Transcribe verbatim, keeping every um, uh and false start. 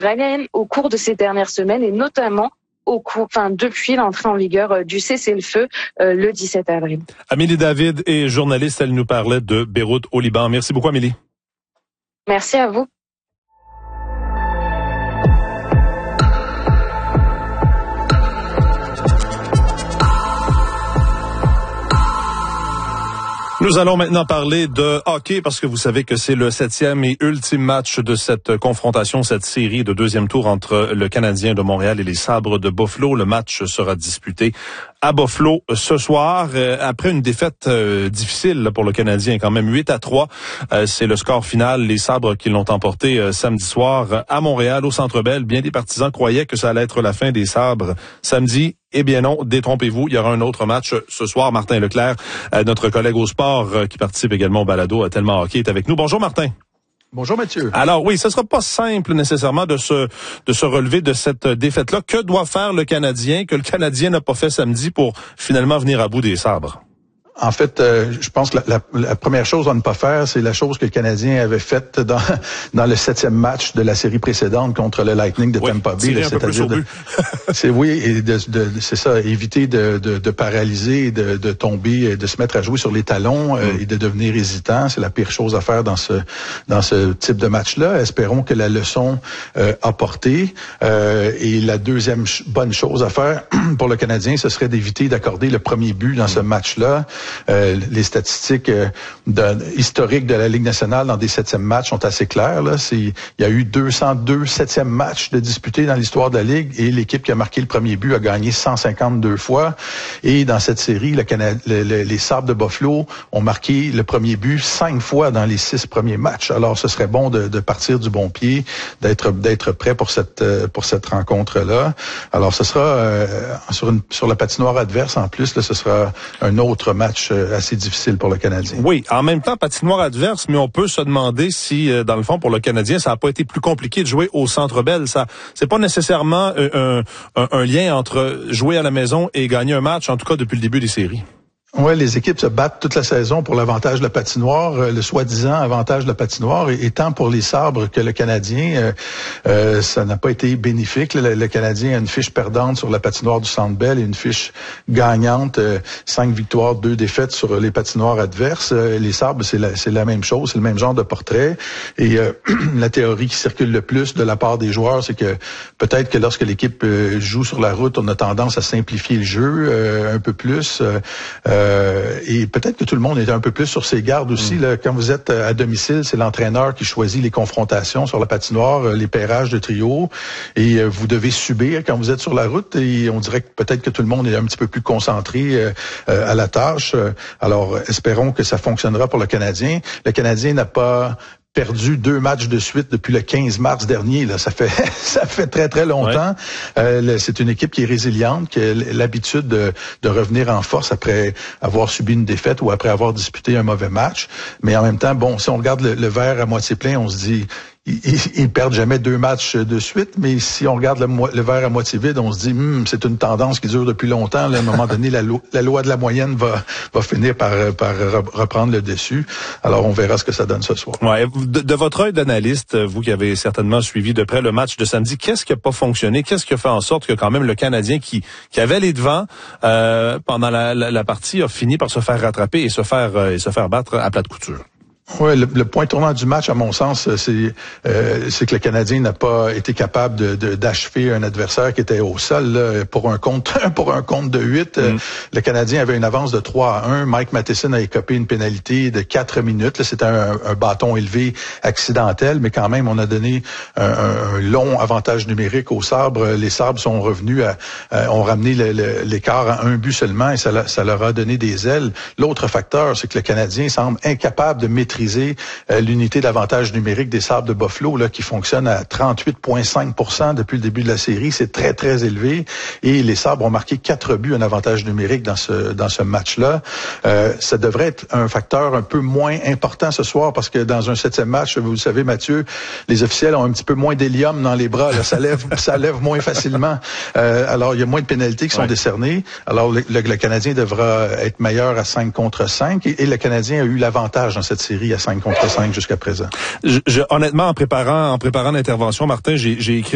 israélienne au cours de ces dernières semaines et notamment au cours, enfin depuis l'entrée en vigueur du cessez-le-feu euh, le dix-sept avril. Amélie David est journaliste, elle nous parlait de Beyrouth au Liban. Merci beaucoup Amélie. Merci à vous. Nous allons maintenant parler de hockey parce que vous savez que c'est le septième et ultime match de cette confrontation, cette série de deuxième tour entre le Canadien de Montréal et les Sabres de Buffalo. Le match sera disputé à Buffalo ce soir. Euh, après une défaite euh, difficile pour le Canadien, quand même huit à trois. Euh, c'est le score final. Les Sabres qui l'ont emporté euh, samedi soir à Montréal, au Centre Bell. Bien des partisans croyaient que ça allait être la fin des Sabres samedi. Eh bien non, détrompez-vous, il y aura un autre match ce soir. Martin Leclerc, euh, notre collègue au sport euh, qui participe également au balado à Tellement Hockey, est avec nous. Bonjour Martin. Bonjour Mathieu. Alors oui, ce sera pas simple nécessairement de se de se relever de cette défaite-là. Que doit faire le Canadien que le Canadien n'a pas fait samedi pour finalement venir à bout des Sabres? En fait, euh, je pense que la, la, la première chose à ne pas faire, c'est la chose que le Canadien avait faite dans dans le septième match de la série précédente contre le Lightning de oui, Tampa Bay. C'est-à-dire de, c'est oui, et de, de, c'est ça, éviter de, de, de paralyser, de, de tomber, de se mettre à jouer sur les talons euh, mm. et de devenir hésitant. C'est la pire chose à faire dans ce dans ce type de match-là. Espérons que la leçon euh, a porté. Euh, et la deuxième ch- bonne chose à faire pour le Canadien, ce serait d'éviter d'accorder le premier but dans mm. ce match-là. Euh, les statistiques euh, de, historiques de la Ligue nationale dans des septièmes matchs sont assez claires. Là. C'est, il y a eu deux cent deux septièmes matchs de disputés dans l'histoire de la Ligue et l'équipe qui a marqué le premier but a gagné cent cinquante-deux fois. Et dans cette série, le Canada, le, le, les Sabres de Buffalo ont marqué le premier but cinq fois dans les six premiers matchs. Alors, ce serait bon de, de partir du bon pied, d'être d'être prêt pour cette pour cette rencontre-là. Alors, ce sera euh, sur une sur la patinoire adverse en plus. Là, ce sera un autre match assez difficile pour le Canadien. Oui, en même temps, patinoire adverse, mais on peut se demander si, dans le fond, pour le Canadien, ça n'a pas été plus compliqué de jouer au Centre Bell. Ça, c'est pas nécessairement un, un, un lien entre jouer à la maison et gagner un match, en tout cas depuis le début des séries. Ouais, les équipes se battent toute la saison pour l'avantage de la patinoire, euh, le soi-disant avantage de la patinoire, et, et tant pour les Sabres que le Canadien, euh, euh, ça n'a pas été bénéfique. Le, le Canadien a une fiche perdante sur la patinoire du Centre Bell et une fiche gagnante, euh, cinq victoires, deux défaites sur les patinoires adverses. Euh, les Sabres, c'est la, c'est la même chose, c'est le même genre de portrait. Et euh, la théorie qui circule le plus de la part des joueurs, c'est que peut-être que lorsque l'équipe euh, joue sur la route, on a tendance à simplifier le jeu euh, un peu plus. Euh, Euh, et peut-être que tout le monde est un peu plus sur ses gardes aussi. Mmh. Là, quand vous êtes à domicile, c'est l'entraîneur qui choisit les confrontations sur la patinoire, les pairages de trio, et euh, vous devez subir quand vous êtes sur la route. Et on dirait que peut-être que tout le monde est un petit peu plus concentré euh, euh, à la tâche. Alors, espérons que ça fonctionnera pour le Canadien. Le Canadien n'a pas perdu deux matchs de suite depuis le quinze mars dernier. Là, ça fait ça fait très très longtemps. Ouais. Euh, c'est une équipe qui est résiliente, qui a l'habitude de, de revenir en force après avoir subi une défaite ou après avoir disputé un mauvais match. Mais en même temps, bon, si on regarde le, le verre à moitié plein, on se dit ils, ils perdent jamais deux matchs de suite. Mais si on regarde le, le verre à moitié vide, on se dit hm, c'est une tendance qui dure depuis longtemps. Là, à un moment donné, la, lo, la loi de la moyenne va va finir par par reprendre le dessus. Alors on verra ce que ça donne ce soir. Ouais. De, de votre œil d'analyste, vous qui avez certainement suivi de près le match de samedi, qu'est-ce qui n'a pas fonctionné? Qu'est-ce qui a fait en sorte que quand même le Canadien qui, qui avait les devants euh, pendant la, la, la partie a fini par se faire rattraper et se faire, euh, et se faire battre à plat de couture? Oui, le, le point tournant du match, à mon sens, c'est euh, c'est que le Canadien n'a pas été capable de, de d'achever un adversaire qui était au sol là, pour un compte pour un compte de huit. Mm. Le Canadien avait une avance de trois à un. Mike Matheson a écopé une pénalité de quatre minutes. Là, c'était un, un bâton élevé accidentel, mais quand même, on a donné un, un long avantage numérique aux Sabres. Les Sabres sont revenus à, à ont ramené le, le, l'écart à un but seulement et ça, ça leur a donné des ailes. L'autre facteur, c'est que le Canadien semble incapable de maîtriser l'unité d'avantage numérique des Sabres de Buffalo là, qui fonctionne à trente-huit virgule cinq pour cent depuis le début de la série. C'est très, très élevé. Et les Sabres ont marqué quatre buts en avantage numérique dans ce dans ce match-là. Euh, ça devrait être un facteur un peu moins important ce soir parce que dans un septième match, vous le savez, Mathieu, les officiels ont un petit peu moins d'hélium dans les bras. Là. Ça lève ça lève moins facilement. Euh, alors, il y a moins de pénalités qui sont ouais. décernées. Alors, le, le, le Canadien devra être meilleur à cinq contre cinq. Et, et le Canadien a eu l'avantage dans cette série à cinq contre cinq jusqu'à présent. Je, je, honnêtement, en préparant, en préparant l'intervention, Martin, j'ai, j'ai écrit